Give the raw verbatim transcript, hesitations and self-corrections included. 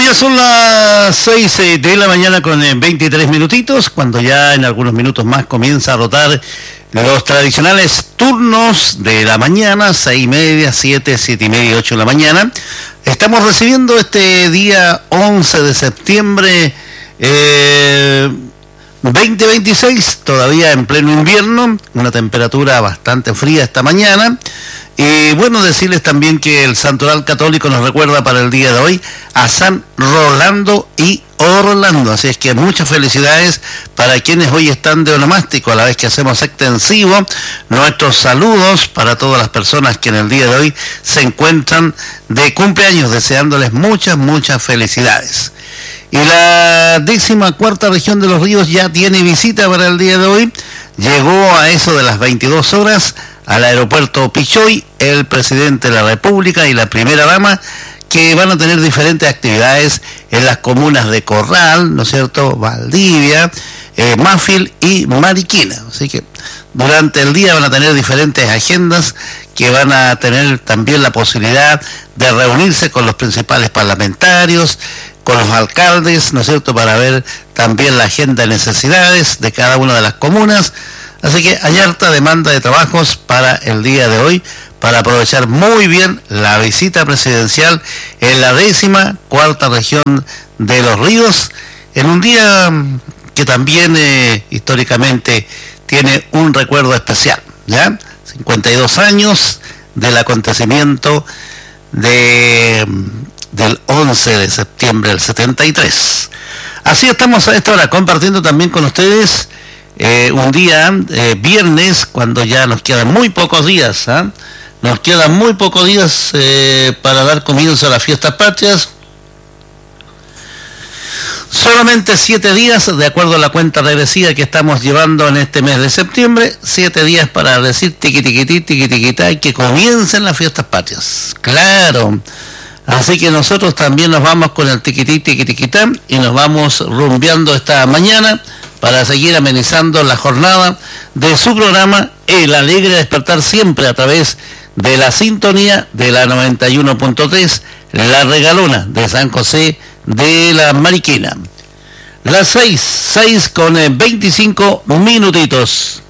ya son las seis de la mañana con veintitrés minutitos, cuando ya en algunos minutos más comienza a rotar los tradicionales turnos de la mañana, seis y media, siete, siete y media, ocho de la mañana. Estamos recibiendo este día once de septiembre eh, veinte veintiséis, todavía en pleno invierno, una temperatura bastante fría esta mañana. Y bueno, decirles también que el Santoral Católico nos recuerda para el día de hoy a San Rolando y Orlando. Así es que muchas felicidades para quienes hoy están de onomástico, a la vez que hacemos extensivo nuestros saludos para todas las personas que en el día de hoy se encuentran de cumpleaños, deseándoles muchas, muchas felicidades. Y la décima cuarta región de los ríos ya tiene visita para el día de hoy. Llegó a eso de las veintidós horas al aeropuerto Pichoy el presidente de la República y la primera dama, que van a tener diferentes actividades en las comunas de Corral, ¿no es cierto?, Valdivia, eh, Mafil y Mariquina. Así que durante el día van a tener diferentes agendas que van a tener también la posibilidad de reunirse con los principales parlamentarios, con los alcaldes, ¿no es cierto?, para ver también la agenda de necesidades de cada una de las comunas. Así que hay harta demanda de trabajos para el día de hoy, para aprovechar muy bien la visita presidencial en la décima cuarta región de los ríos, en un día que también eh, históricamente tiene un recuerdo especial, ¿ya? cincuenta y dos años del acontecimiento de, del once de septiembre del setenta y tres. Así estamos a esta hora compartiendo también con ustedes Eh, un día, eh, viernes, cuando ya nos quedan muy pocos días, ¿eh? nos quedan muy pocos días eh, para dar comienzo a las fiestas patrias. Solamente siete días, de acuerdo a la cuenta regresiva que estamos llevando en este mes de septiembre, siete días para decir tiqui tiquití, tiqui tiquitá, y que comiencen las fiestas patrias. Claro. Así que nosotros también nos vamos con el tiquití, tiqui tiquitá, y nos vamos rumbeando esta mañana para seguir amenizando la jornada de su programa El Alegre Despertar, siempre a través de la sintonía de la noventa y uno punto tres, La Regalona de San José de la Mariquina. Las seis, seis con veinticinco minutitos.